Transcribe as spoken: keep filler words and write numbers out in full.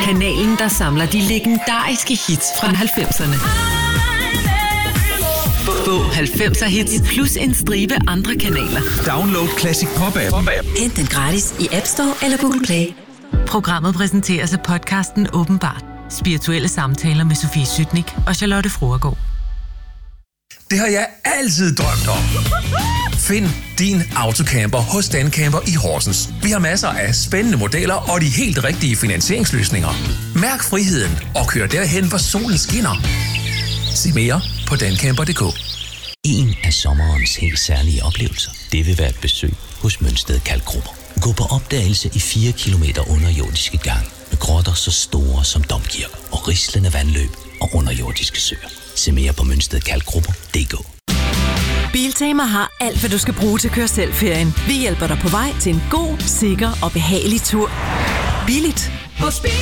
Kanalen, der samler de legendariske hits fra halvfemserne. Få halvfemser hits plus en stribe andre kanaler. Download Classic Pop-app. Hent den gratis i App Store eller Google Play. Programmet præsenteres af podcasten Åbenbart. Spirituelle samtaler med Sofie Sytnik og Charlotte Fruergaard. Det har jeg altid drømt om. Find din autocamper hos Dancamper i Horsens. Vi har masser af spændende modeller og de helt rigtige finansieringsløsninger. Mærk friheden og kør derhen, hvor solen skinner. Se mere på dancamper punktum d k. En af sommerens helt særlige oplevelser, det vil være et besøg hos Mønsted Kalkgrupper. Gå på opdagelse i fire kilometer underjordiske gange med grotter så store som domkirker og rislende vandløb og underjordiske søer. Se mere på mønsted kalkgrupper punktum d k. Biltema har alt, hvad du skal bruge til at køre selv-ferien. Vi hjælper dig på vej til en god, sikker og behagelig tur. Billigt.